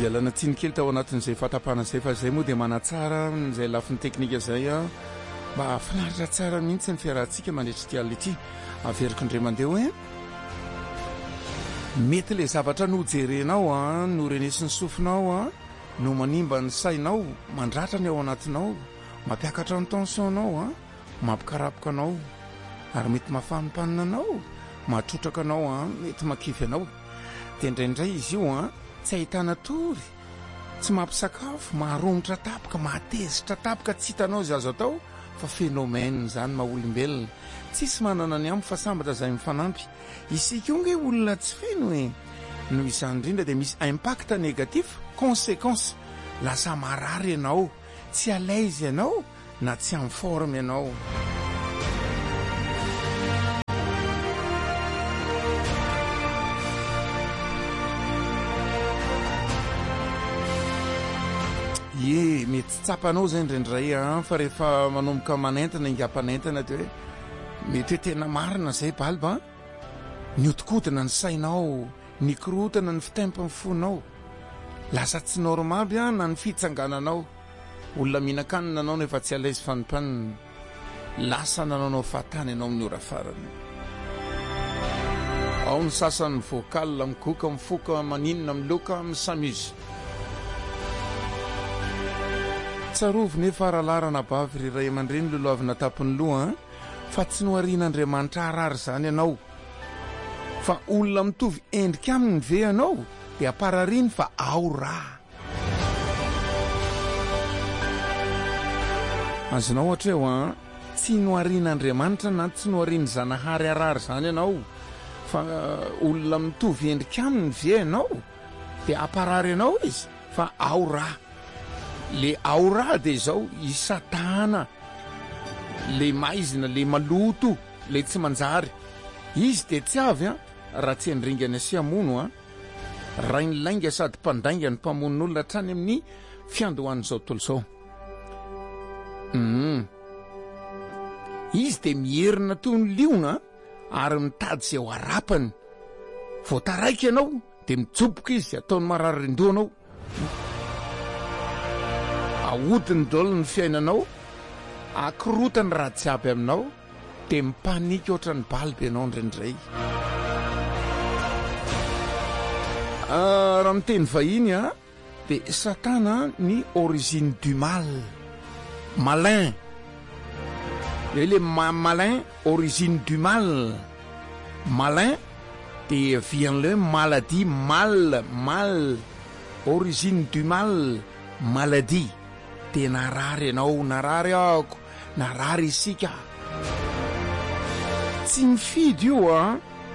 ialana tsiny kely tao anatin'izay fatapana zay fa zay moa dia manatsara izay lafiny teknika zay a mba finaritra tsara mihitsy ny fiarahantsika mandritra ty alina ity averiko indray mandeha hoe mety le zavatra nojerenao a no renesin'ny sofinao a no manimba ny sainao mandratra ny ao anatinao mampiakatra ny tensionnao a mampikarapoka anao ary mety mafanompanina anao mahatrotraka anao a mety makify anao dia indraindray izy io a tsy ahitana tory tsy mampisakafo maharomotra tapaka mahatezitra tapaka tsy hitanao izy azo atao fa phénomène zany maha-olombelona tsisy manana ny amby fa sambatra zay mifanampy isika io nge olona tsy feno e noho izany indrindra dia misy impact négatif conséquence lasa marary ianao tsy alaise ianao na tsy en forme ianao ye mety tsapanao zay indraindray a fa rehefa manomboka manentana ingam-panentana dia hoe mety hoe tena marina zay balba niotikodina ny sainao ny korotana ny fitempin'ny fonao lasa tsy normaly a na ny fitsangananao olona mihinan-kanina anao no efa tsy alaisy fanompanina lasa nananao fahatany ianao amin'ny ora farany ao ny sasany vocal migoka mifoka maninona miloka misamusy tsarovo nefa rahalarana bavy riray aman-dreny loloavina tapiny loha fa tsy noharian'Andriamanitra arary zany ianao fa olona mitovy endrika aminy ve ianao dia aparariny fa ao raha azonao ohatra eo a tsy noharian'Andriamanitra na tsy nohariany zanahary arary zany ianao fa olona mitovy endrika aminy ve ianao dia aparary ianao izy fa ao raha le ao raha dia izao isatana le maizina le maloto le tsy manjary izy dia tsy avy a raha tsy andringana siamono a raha inlainga sady mpandainga ny mpamonon'olona hatrany amin'ny fiandohan'izao tontolo izao izy dia mierina toy ny liona ary mitady zay ho arapany voataraiky ianao dia mitsoboka izy ataony marary rindoanao ahodiny dolo ny fiainanao akorotany raha jiaby aminao dia mipanika ohatra ny balibe ianao indraindray raha miteny vahiny a dia satana ny origine du mal malin le malin origine du mal malin dia vient le maladie mal origine du mal maladie dia narary ianao narary ako narary isika tsy mifidy io a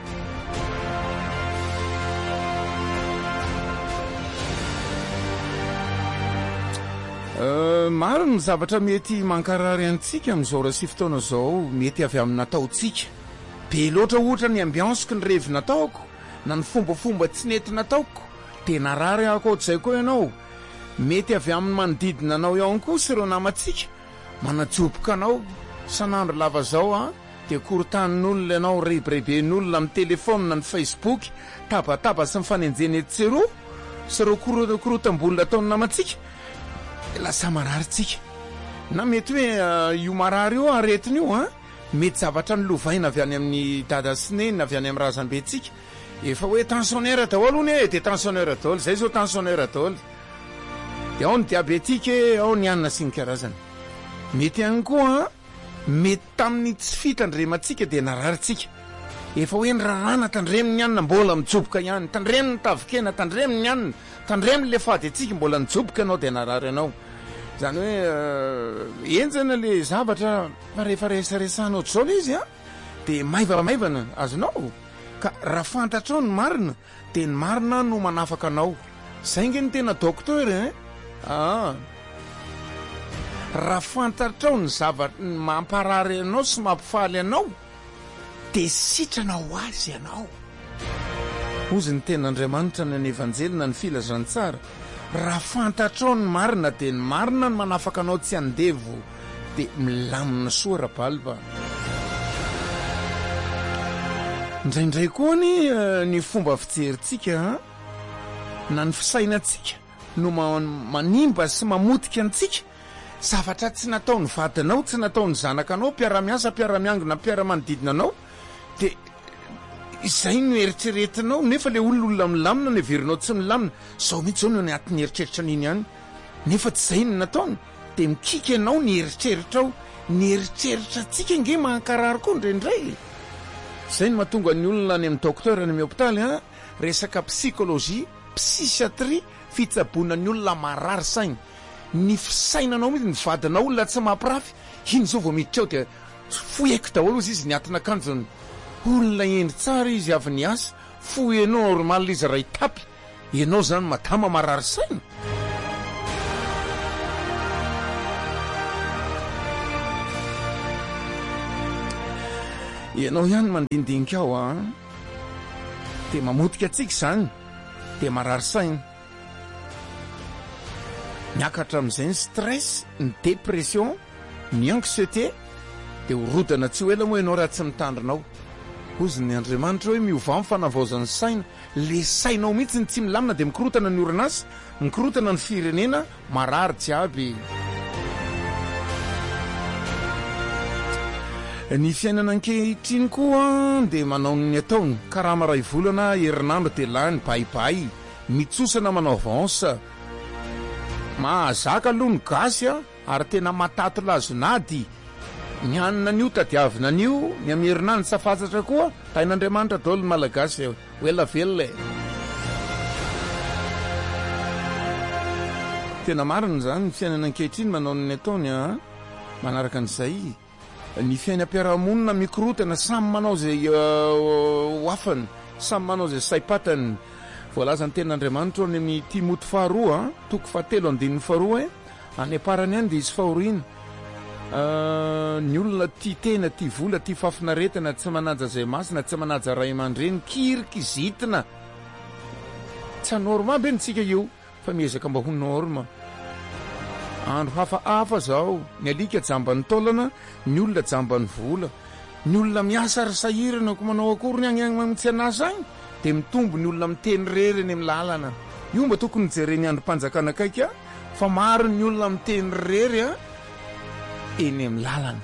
maro ny zavatra mety mankarary antsika amin'izao raha sy fotoana zao mety avy amin'ny nataontsika be loatra ohatra ny ambianseko ny revy nataoko na ny fombafomba tsy nety nataoko dia narary ako ohatr'izay koa ianao mety avy amin'ny manodidina anao ihany koa sy ireo namantsika manajoboka anao sanandro lava zao a dia korotanin'olona ianao rehibereben'olona amin'ny telefona ny Facebook tabataba sy mifanenjeny etseroa sy ireo korotam-bolona ataony namantsika lasa mararitsika na mety hoe io marary io aretiny io a mety zavatra ny lovaina avy any amin'ny dada sineny avy any amin'ny razambetsika efa hoe tensionnaire daholo ony dia tensionnaire daholo zay zao tensionnaire daholo dia ao ny diabetike ao ny anina sy ny karazany mety ihany koa mety tamin'ny tsy fitandremantsika dia nararitsika efa hoe ny rarana tandreminy ny anina mbola mijoboka ihany tandreminy ny tavikena tandreminy ny anina tandreminy le fady atsika mbola mijoboka ianao dia narary ianao zany hoe enjana le zavatra fa rehefa resaresanao ohatr'izao le izy a dia maivamaivana azonao ka raha fantatrao ny marina dia ny marina no manafaka anao zay nge ny tena dokotera raha fantatrao ny zavatra mamparary anao sy mampifaly anao dia sitranao azy ianao ozy ny ten'Andriamanitra ny any evanjelina ny filazantsara raha fantatrao ny marina dia ny marina ny manafaka anao tsy andevo dia milamina soa rabalba indraindray koa ny fomba fijerintsika na ny fisainantsika no manimba sy mamotika antsika zavatra tsy nataony vadinao tsy nataony zanakanao mpiara-miasa mpiara-miangona mpiara-manodidina anao de izay no eritreretinao nefa le olona milamina no everinao tsy milamina zao mihitsy zao no anatin'ny eritreritra n'iny ihany nefa tsy zay no nataony de mikika ianao ny eritreritrao ny eritreritra tsika nge mankarary koa ndraindray zay no mahatonga ny olona any amin'ny docteur any amin'ny hôpitaly resaka psychologie psychiatrie fitsaboana ny olona marary saina ny fisainanao mihitsy ny vadina olona tsy mampirafy iny zao vao miditra ao de foeko daholo izy ny atina akanjony olona endry tsara izy avy ny asa fo ianao normal izy raha itapy ianao zany madama marary saina ianao ihany mandindinika ao de mamotika atsika zany de marary saina miakatra amin'izay ny stress ny dépression ny anxiété de horodana tsy ho ela moa ianao raha tsy mitandrinao ozy ny andriamanitra hoe miova amin'ny fanavaozan'ny saina le sainao mihitsy ny tsy milamina de mikorotana ny orinasa mikorotana ny firenena marary jiaby ny fiainana ankehitriny koa de manao ny ataony karama ray volana herinandro de lany baibay mitsosana manao avance mahazaka aloha ny gasy ary tena matato lazonady ny hanina an'io tadiavina an'io ny amin'ny herinandro safatsatra koa tain'andriamanitra daholo ny malagasy hoela velona tena marina zany ny fiainana ankehitriny manao ny ataony manaraka an'izay ny fiainam-piarahamonina mikorotana samy manao zay hoafany samy manao zay saipatany voalazany ten'andriamanitra any amin'ny Timoty faharoa toko fahatelo andininy faharoa any aparany any de izy fahoriana ny olona tia tena tia vola tia fafinaretana tsy manaja zay masina tsy manaja ray aman-dreny kirikizitina tsy anorma be ntsika io fa miezaka mba ho norma andro hafahafa zao ny alika jambany taolana ny olona jambany vola ny olona miasa ary sahirana ko manao akory ny agny tsy anasa agny de mitombo ny olona miteny rery eny amin'ny lalana io mba tokony jereny androm-panjakana akaika fa maro ny olona miteny rery eny amin'ny lalana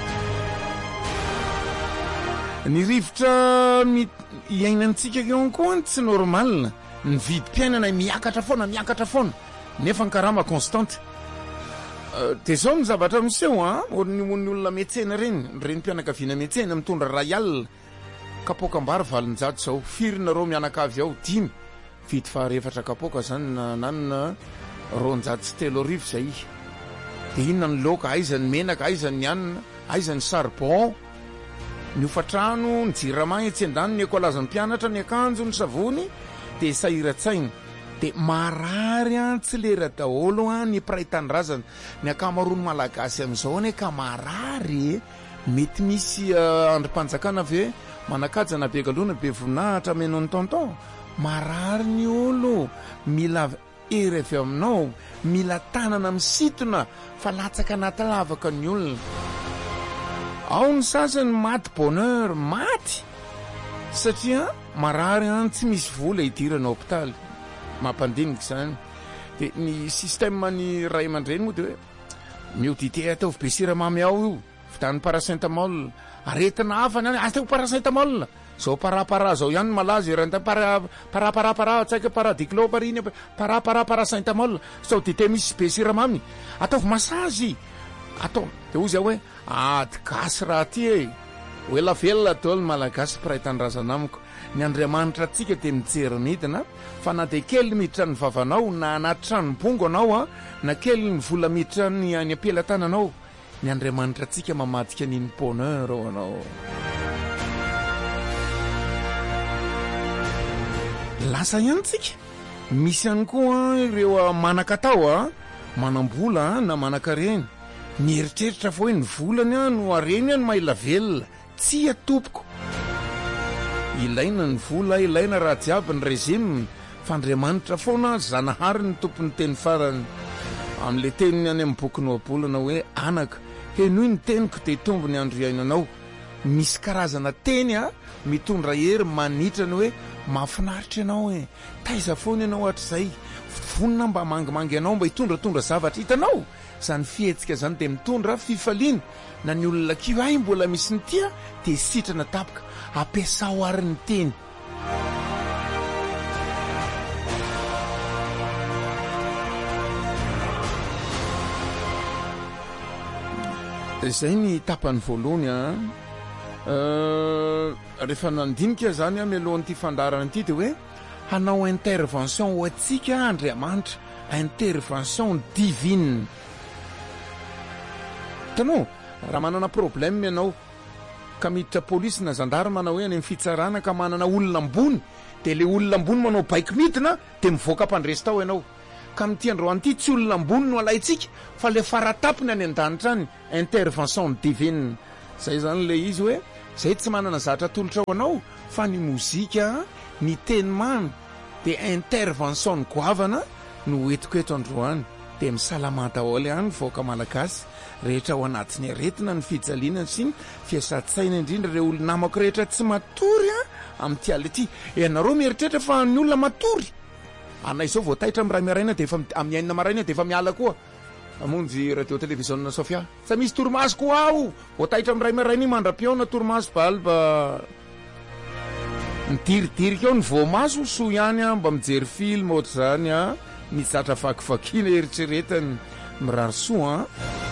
ny rivotra iainantsika eo koa tsy normalna ny vidim-piainana miakatra foana nefa ny karama constante de zao ny zavatra miseho ny olona metsena reny mpianakaviana metsena mitondra rayal kapoka-mbary valonjato zao firina reo mianakavy ao 5 vity faharefatra kapoka zany nanina ronjato sy telo arivo zay de inona ny loka aizany menaka aizany anina aizany sarbon ny ofatrano ny jiramagny tsy andany ny ekolazany mpianatra ny akanjo ny savony de sahiratsaina de marary tsy lera daholo ny piraitanydrazana ny akamarony malagasy amin'izao any ka marary mety misy androm-panjakana ve manakajana be galona be voninahitra menao ny tonton marary ny olo mila ery avy aminao mila tanana misitona fa latsaka anaty lavaka ny olona ao ny sasany maty bonheur maty satria marary tsy misy vola idirana hôpitaly mampandiniky zany de ny système ny ray aman-dreny moa de hoe miodité ataovy be siramamy ao io vidany paracetamol aretina hafany any atao paracetamol zao parapara zao ihany malaza iranta parapara tsaika paradiclope iny parapara paracetamol sao dité misy be siramamy ataovy masazy atao de ozy hoe ady gasy raha ty hoela velona daholo malagasy piraitanydrazana amiko ny andriamanitra atsika de mijery midina fa na de kely miditra ny vavanao na anaty tranom-bongo anao na kely ny vola miditra ny any ampelatananao ny andriamanitra atsika mamadika niny bonheur ao anao lasa ihanytsika misy ihany koa ireo manakatao manambola na manakareny mieritreritra fa hoe ny volany no areny no maila velona tsy atompoko ilaina ny vola ilaina raha jiaby ny régime fa andriamanitra foana zanahary ny tompony teny farany amin'le teniny any amin'ny boky noabolana hoe anaka henoy ny teniko de tombo ny andro iainanao misy karazana teny mitondra hery manitrany hoe mahafinaritra ianao taiza foana ianao hatr'izay vonina mba mangimangy anao mba hitondratondra zavatra hitanao zany fihetsika zany de mitondra fifaliana na ny olona kio ay mbola misy ny tia de sitrana tapaka ampiasa ho ariny teny. Zay ny tapany voalohany rehefa nandinika zany mialohan'ity fandarana ity de hoe hanao intervention ho atsika Andriamanitra, intervention divine. Tanao raha manana problème ianao ka miditra polisy na gendarme manao hoe any amin'ny fitsarana ka manana olona ambony de le olona ambony manao baiko midina de mivoaka mpandresy tao ianao ka mity androany ity tsy olona ambony no alaitsika fa le faratapiny any an-danitra any, intervention divine. Zay zany le izy hoe zay tsy manana zatra tolotra ao anao fa ny mozika, ny teny mamy de intervention ny goavana no etiko eto androany de misalama daholo ihany voaka malagasy rehetra ao anatiny aretina ny fijaliana sy ny fiasan-tsaina indrindra ireo olona namako rehetra tsy matory amin'ity alina ity. Ianareo mieritreritra fa ny olona matory anay zao vao taitra amin'ny ray maraina de efa amin'ny enina maraina de efa miala koa amonjy radio télévision Sofia tsy misy torimaso koa ao vao taitra amin'ny ray maraina mandra-piona torimaso balba midiridirika ao ny voamaso so ihany mba mijery film ohatr' zany mizatra vakivakiana eritreretany mirary soa